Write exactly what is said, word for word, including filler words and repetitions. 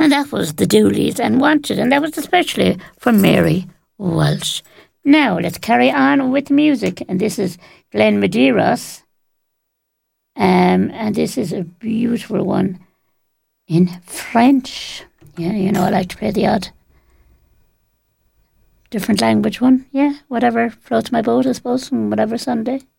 And that was the Dooleys and Wanted, and that was especially for Mary Walsh. Now, let's carry on with music, and this is Glenn Medeiros, um, and this is a beautiful one in French. Yeah, you know, I like to play the odd different language one. Yeah, whatever floats my boat, I suppose, on whatever Sunday.